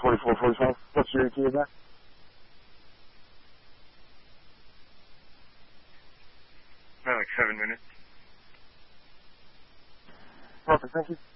4445. What's your ETA back? About like 7 minutes. Perfect, thank you.